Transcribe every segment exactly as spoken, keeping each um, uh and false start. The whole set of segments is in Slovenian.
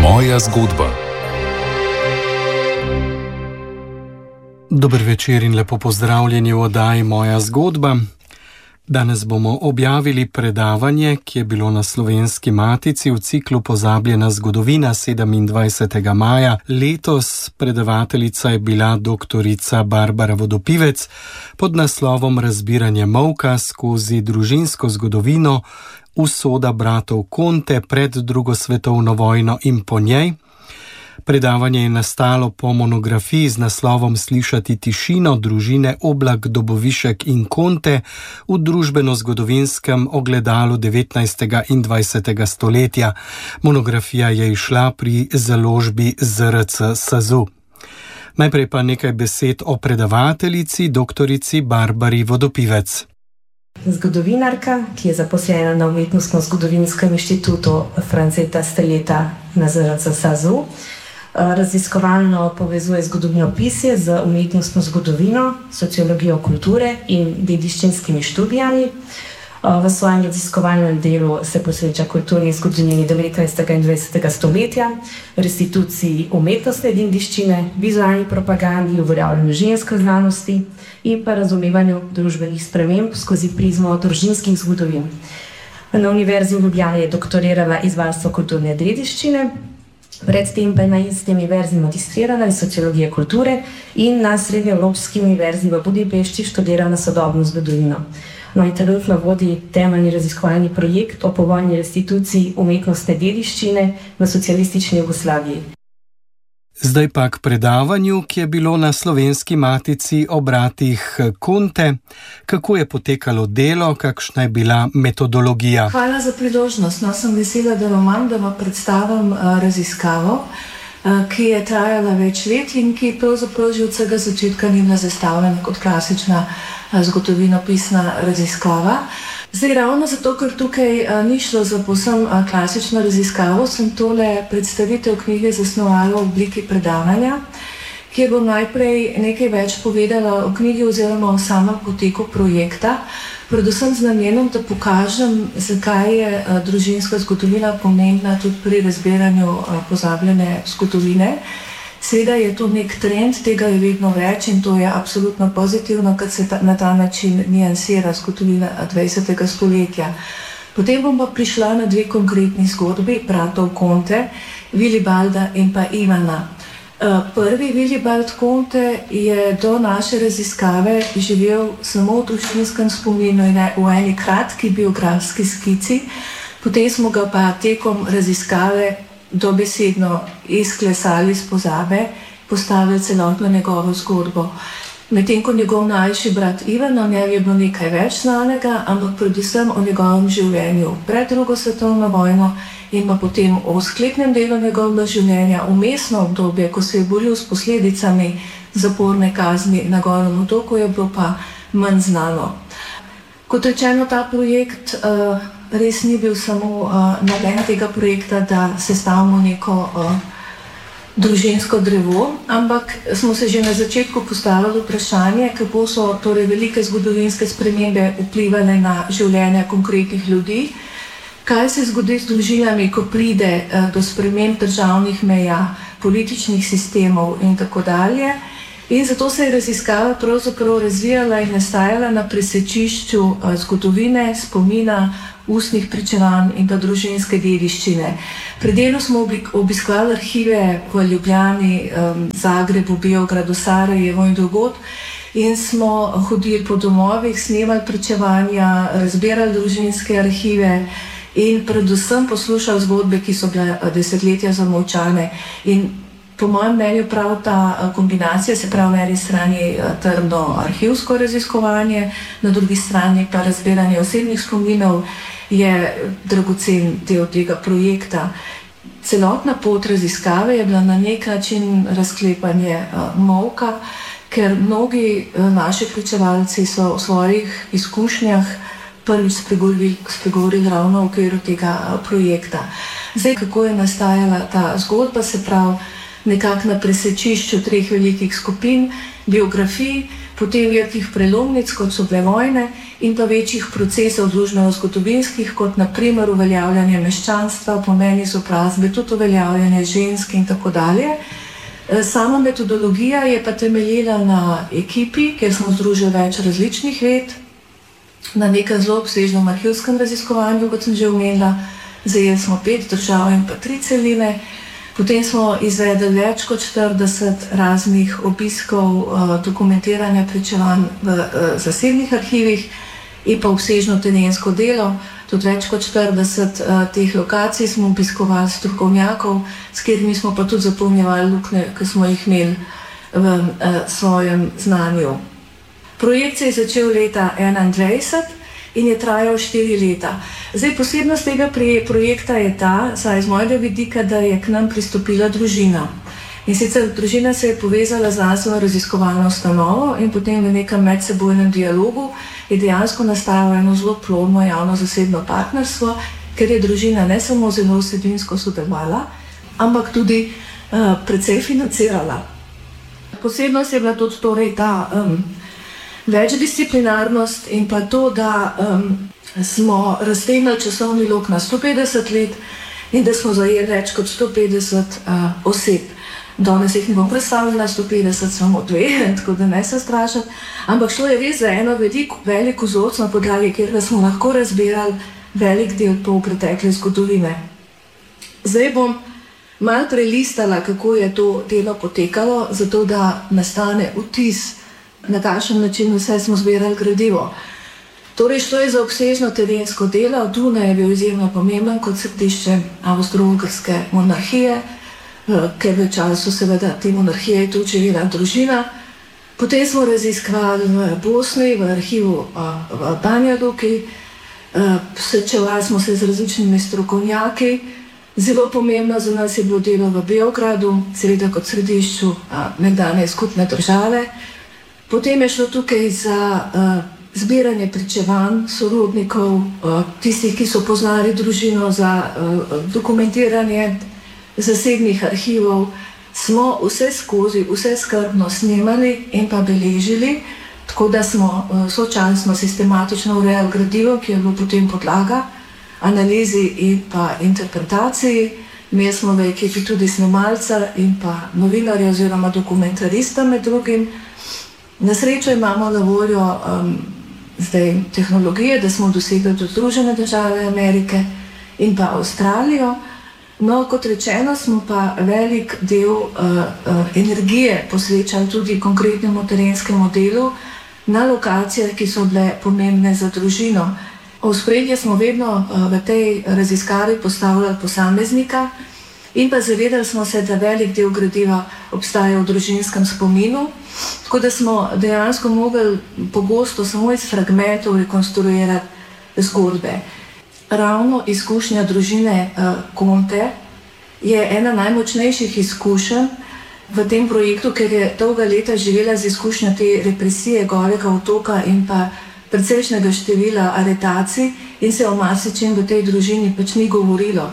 Moja zgodba. Dober večer in lepo pozdravljeni v oddaji Moja zgodba. Danes bomo objavili predavanje, ki je bilo na Slovenski matici v ciklu Pozabljena zgodovina sedemindvajsetega maja. Letos predavateljica je bila doktorica Barbara Vodopivec pod naslovom Razbiranje molka skozi družinsko zgodovino, usoda bratov Conte pred drugo svetovno vojno in po njej. Predavanje je nastalo po monografiji z naslovom Slišati tišino družine Oblak, Dobovišek in Conte v družbeno-zgodovinskem ogledalu devetnajstega in dvajsetega stoletja. Monografija je izšla pri založbi Z R C SAZU. Najprej pa nekaj besed o predavateljici, doktorici Barbari Vodopivec. Zgodovinarka, ki je zaposlena na Umetnostno-zgodovinskem inštitutu Franceta Steleta na Z R C SAZU. Raziskovalno povezuje zgodovinopisje z umetnostno zgodovino, sociologijo kulture in dediščinskimi študijami. V svojem raziskovalnem delu se posveča kulturni in zgodovini devetnajstega in dvajsetega stoletja, restituciji umetnostne dediščine, vizualni propagandi, uveljavljanju ženske znanosti in pa razumevanju družbenih sprememb skozi prizmo družinskih zgodovin. Na Univerzi v Ljubljani je doktorirala iz varstva kulturne dediščine, predtem pa je na isti univerzi magistrirala iz sociologije kulture in na Srednjeevropski univerzi v Budimpešti študirala sodobno zgodovino. No in trenutno vodi temeljni raziskovalni projekt o povojni restituciji umetnostne dediščine v socialistični Jugoslaviji. Zdaj pa k predavanju, ki je bilo na Slovenski matici o bratih Conte. Kako je potekalo delo, kakšna je bila metodologija? Hvala za priložnost. No, sem vesela, da vam imam, da vam predstavim uh, raziskavo, uh, ki je trajala več let in ki pravzaprav že od vsega začetka ni bila zastavljena kot klasična uh, zgodovinopisna raziskava. Zdaj, ravno zato, ker tukaj a, ni šlo za povsem a, klasično raziskavo, sem tole predstavitev knjige zasnovala v obliki predavanja, kjer bom najprej nekaj več povedala o knjigi oziroma o samem poteku projekta, predvsem z namenom, da pokažem, zakaj je a, družinska zgodovina pomembna tudi pri razbiranju a, pozabljene zgodovine. Seveda je to nek trend, tega je vedno več in to je absolutno pozitivno, ker se ta, na ta način niansira zgodovina dvajsetega stoletja. Potem bom pa prišla na dve konkretni zgodbi, bratov Conte, Vilibalda in pa Ivana. Prvi, Vilibald Conte, je do naše raziskave živel samo v družinskem spominu in v eni kratki biografski skici, potem smo ga pa tekom raziskave dobesedno izklesali iz pozabe, postavili celotno njegovo zgodbo. Medtem ko njegov mlajši brat Ivan, o njem je bilo nekaj več znanega, ampak predvsem o njegovem življenju pred drugo svetovno vojno in pa potem o sklepnem delu njegovega življenja, vmesno obdobje, ko se je boril s posledicami zaporne kazni na Gornjem otoku, je bilo pa manj znano. Kot rečeno, ta projekt uh, res ni bil samo uh, namen tega projekta, da sestavimo neko uh, družinsko drevo, ampak smo se že na začetku postavili vprašanje, kako so torej velike zgodovinske spremembe vplivale na življenje konkretnih ljudi, kaj se zgodi z družinami, ko pride uh, do sprememb državnih meja, političnih sistemov in tako dalje. In zato se je raziskava pravzaprav razvijala in nastajala na presečišču uh, zgodovine, spomina, ustnih pričevanj in pa družinske dediščine. Pri delu smo obiskovali arhive v Ljubljani, um, Zagrebu, Beogradu, Sarajevu in drugod in smo hodili po domovih, snemali pričevanja, razbirali družinske arhive in predvsem poslušali zgodbe, ki so bile desetletja zamolčane. In po mojem mnenju prav ta kombinacija, se pravi na eni strani trdno arhivsko raziskovanje, na drugi strani pa razbiranje osebnih spominov, je dragocen del tega projekta. Celotna pot raziskave je bila na nek način razklepanje uh, molka, ker mnogi uh, naši pričevalci so v svojih izkušnjah prvič spregovorili, spregovorili ravno v okviru tega uh, projekta. Zdaj, kako je nastajala ta zgodba, se pravi nekako na presečišču treh velikih skupin, biografij, potem velikih prelomnic, kot so bile vojne, in pa večjih procesov družbeno-zgodovinskih, kot naprimer uveljavljanje meščanstva, pomeni izobrazbe, tudi uveljavljanje žensk in tako dalje. Sama metodologija je pa temeljila na ekipi, kjer smo združili več različnih ved, na nekem zelo obsežnem arhivskem raziskovanju, kot sem že omenila, zajeli smo pet držav in pa tri celine. Potem smo izvedli več kot štirideset raznih obiskov, dokumentiranja pričevanj v zasebnih arhivih in pa obsežno terensko delo. Tudi več kot štirideset teh lokacij smo obiskovali strokovnjakov, s katerimi smo pa tudi zapolnjevali luknje, ki smo jih imeli v svojem znanju. Projekt se je začel leta enaindvajset in je trajal štiri leta. Zdaj, posebnost tega projekta je ta, saj iz mojega vidika, da je k nam pristopila družina. In sicer družina se je povezala z znanstveno raziskovalno ustanovo in potem v nekem medsebojnem dialogu je dejansko nastalo eno zelo plodno javno-zasebno partnerstvo, ker je družina ne samo zelo vsebinsko sodelovala, ampak tudi uh, precej financirala. Posebnost je bila tudi torej ta um, večdisciplinarnost in pa to, da um, smo raztegnili časovni lok na sto petdeset let in da smo zajeli več kot sto petdeset uh, oseb. Danes jih ne bom predstavljala, sto petdeset samo dve, tako da ne se strašati, ampak šlo je res za eno veliko, veliko vzorc, na podlagi, kjer smo lahko razbirali velik del pol pretekle zgodovine. Zdaj bom malo prelistala, kako je to delo potekalo, zato da nastane vtis, na kakšen način vse smo zbirali gradivo. Torej, šlo je za obsežno terensko delo, Dunaj je bil izjemno pomemben kot središče Avstro-Ogrske monarhije, ker v času seveda te monarhije je tudi živela družina. Potem smo raziskovali v Bosni, v arhivu v Banja Luki, srečevali smo se z različnimi strokovnjaki. Zelo pomembno za nas je bilo delo v Beogradu, seveda kot središču nekdanje skupne države. Potem je šlo tukaj za uh, zbiranje pričevanj sorodnikov, uh, tistih, ki so poznali družino, za uh, dokumentiranje zasebnih arhivov. Smo vse skozi, vse skrbno snemali in pa beležili, tako da smo uh, sočasno sistematično urejali gradivo, ki je bilo potem podlaga analizi in pa interpretaciji. Imeli smo v ekipi tudi snemalca in pa novinarja oziroma dokumentarista med drugim. Na srečo imamo na voljo um, zdaj tehnologije, da smo dosegli do Združene države Amerike in pa Avstralijo. No, kot rečeno, smo pa velik del uh, uh, energije posvečali tudi konkretnemu terenskemu delu na lokacijah, ki so bile pomembne za družino. V ospredje smo vedno uh, v tej raziskavi postavljali posameznika in pa zavedali smo se, da velik del gradiva obstaja v družinskem spominu, tako da smo dejansko mogli pogosto samo iz fragmentov rekonstruirati zgodbe. Ravno izkušnja družine uh, Conte je ena najmočnejših izkušenj v tem projektu, ker je dolga leta živela z izkušnjo te represije Golega otoka in pa precejšnjega števila aretacij in se o marsičem v tej družini pač ni govorilo.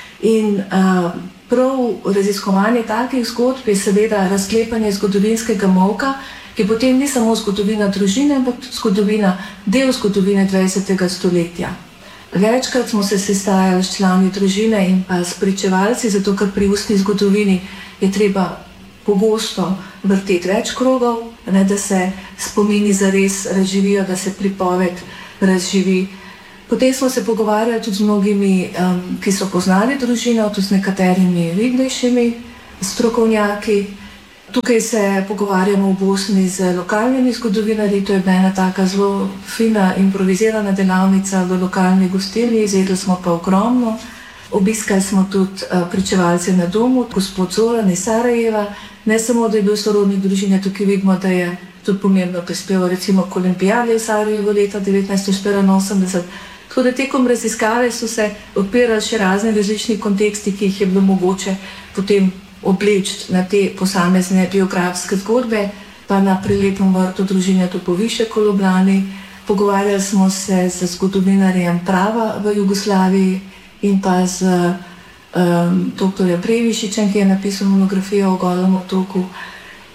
In uh, prav raziskovanje takih zgodb je seveda razklepanje zgodovinskega molka, ki potem ni samo zgodovina družine, ampak zgodovina, del zgodovine dvajsetega stoletja. Večkrat smo se sestajali s člani družine in pa s pričevalci, zato ker pri ustni zgodovini je treba pogosto vrteti več krogov, ne, da se spomini zares razživijo, da se pripoved razživi. Potem smo se pogovarjali tudi z mnogimi, um, ki so poznali družino, tudi z nekaterimi vidnejšimi strokovnjaki. Tukaj se pogovarjamo v Bosni z lokalnimi zgodovinarji, to je bila ena taka zelo fina improvizirana delavnica v lokalni gostilni, izjedli smo pa ogromno. Obiskali smo tudi uh, pričevalce na domu, gospod Zoran iz Sarajeva. Ne samo, da je bil sorodnik družine, tukaj vidimo, da je tudi pomembno prispeval recimo k olimpijadi v Sarajevu leta devetnajststo štiriinosemdeset. Tako da tekom raziskave so se odpirali še razne različni konteksti, ki jih je bilo mogoče potem obleči na te posamezne biografske zgodbe, pa na prilepnem vrtu družine Topovišek v Ljubljani. Pogovarjali smo se z zgodovinarjem prava v Jugoslaviji in pa z um, doktorjem Previšičem, ki je napisal monografijo o Golem otoku.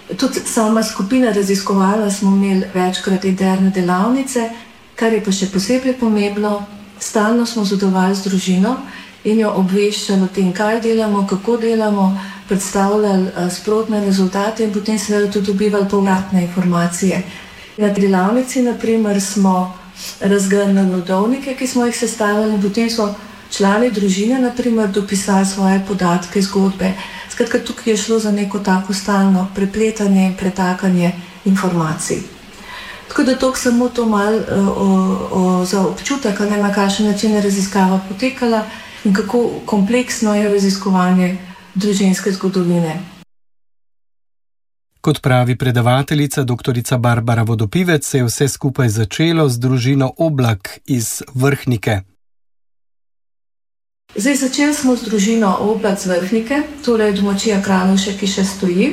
Tudi sama skupina raziskovala smo imeli večkrat interne delavnice, kar je pa še posebej pomembno, stalno smo sodelovali z družino in jo obveščali o tem, kaj delamo, kako delamo, predstavljali sprotne rezultate in potem seveda tudi dobivali povratne informacije. Na delavnici, na primer, smo razgrnili rodovnike, ki smo jih sestavili, in potem so člani družine, na primer, dopisali svoje podatke, zgodbe. Skratka, tukaj je šlo za neko tako stalno prepletanje in pretakanje informacij. Tako da to samo to malo za občutek, ne, na kakšen način je raziskava potekala in kako kompleksno je raziskovanje družinske zgodovine. Kot pravi predavateljica doktorica Barbara Vodopivec, se je vse skupaj začelo z družino Oblak iz Vrhnike. Zdaj, začeli smo z družino Oblak z Vrhnike, torej domačija Kralovše, ki še stoji.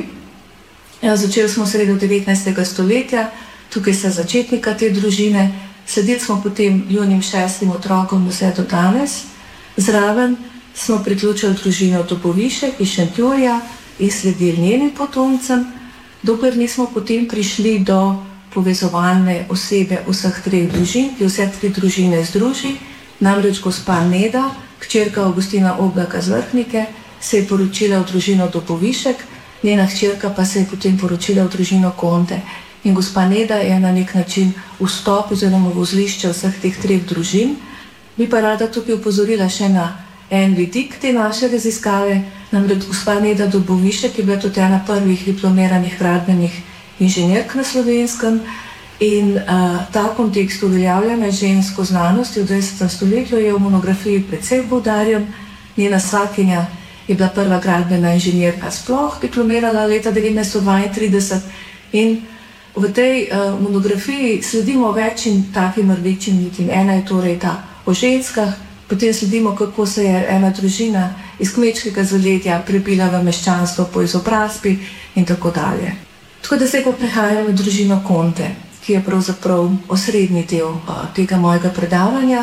Začeli smo sredo devetnajstega stoletja, tukaj sta začetnika te družine. Sledili smo potem junim šestim otrokom vse do danes. Zraven smo priključili družino Dobovišek iz Šentjurja in sledili njenim potomcem, dokler nismo potem prišli do povezovalne osebe vseh treh družin, ki vse tri družine združi, namreč gospa Neda, hčerka Avgustina Oblaka z Vrhnike, se je poročila v družino Dobovišek, njena hčerka pa se je potem poročila v družino Konte. In gospa Neda je na nek način vstop oziroma vozlišče vseh teh treh družin. Bi pa rada tukaj upozorila še na en vidik te naše raziskave, namreč gospa Neda Dobovišek je bila tudi ena prvih diplomiranih gradbenih inženjerk na Slovenskem in uh, ta kontekst uveljavljanja žensko znanosti v dvajsetem stoletju je v monografiji precej poudarjen. Njena svakinja je bila prva gradbena inženjerka sploh, diplomirala leta devetnajststo dvaintrideset in v tej uh, monografiji sledimo večjim takim rdečim nitim. Ena je torej ta o ženskah, potem sledimo, kako se je ena družina iz kmečkega zaledja prebila v meščanstvo po izobrazbi in tako dalje. Tako da zdaj pa prehajamo v družino Konte, ki je pravzaprav osrednji del uh, tega mojega predavanja.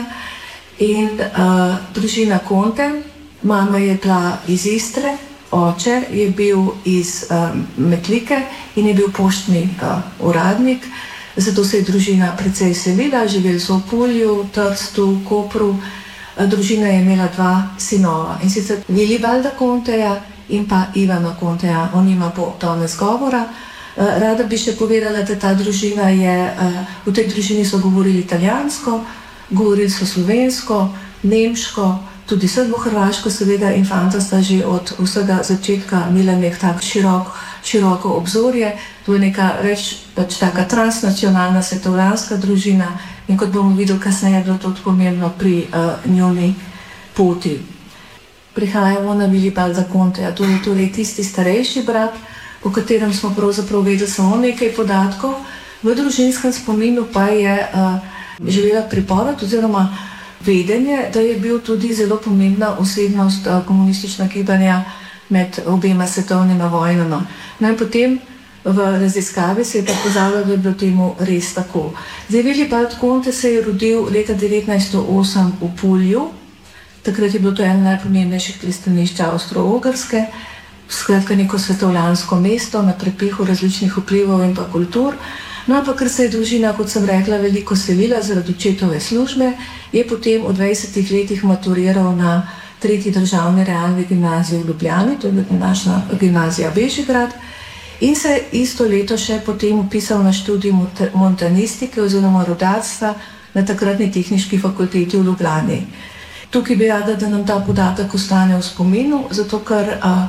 In uh, družina Konte, mama je bila iz Istre, oče je bil iz um, Metlike in je bil poštni uh, uradnik. Zato se je družina precej selila, živeli so v Pulju, Trstu, Kopru. Družina je imela dva sinova, in sicer Vilibalda Konteja in pa Ivana Konteja. O njima bo danes govora. Rada bi še povedala, da ta družina je, v tej družini so govorili italijansko, govorili so slovensko, nemško, tudi srbo-hrvaško seveda, in fanta sta že od vsega začetka imela nek tak širok, široko obzorje. To je neka reč, pač taka transnacionalna svetovljanska družina in kot bomo videli kasneje, je bilo to pomembno pri uh, njuni poti. Prihajamo na Vilibalda Konteja, to je torej tisti starejši brat, o katerem smo pravzaprav vedeli samo nekaj podatkov. V družinskem spominu pa je uh, živela pripoved oziroma vedenje, da je bil tudi zelo pomembna osebnost uh, komunistična gibanja med obema svetovnima vojnama. No in potem v raziskavi se je pa pokazalo, da je bilo temu res tako. Zdaj, Vilibald Konte se je rodil leta devetnajststo osem v Pulju. Takrat je bilo to eno najpomembnejših pristanišča Avstro-Ogrske, skratka neko svetovljansko mesto na prepihu različnih vplivov in pa kultur. No, ampak ker se je družina, kot sem rekla, veliko selila zaradi očetove službe, je potem v dvajsetih letih maturiral na tretji državni realni gimnaziji v Ljubljani, to je bila naša gimnazija Bežigrad, in se isto leto še potem upisal na študij montanistike oziroma rudarstva na takratni tehniški fakulteti v Ljubljani. Tukaj bi rada, da nam ta podatek ostane v spominu, zato ker uh,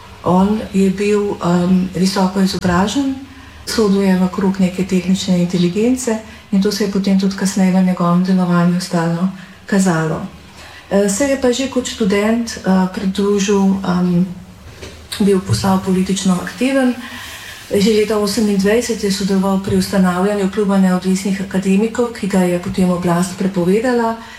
on je bil um, visoko izobražen, sodil je v krog neke tehnične inteligence in to se je potem tudi kasneje v njegovem delovanju stalno kazalo. Uh, se je pa že kot študent uh, pridružil, um, bil postal politično aktiven. Že leta osemindvajset je sodeloval pri ustanavljanju kluba neodvisnih akademikov, ki ga je potem oblast prepovedala.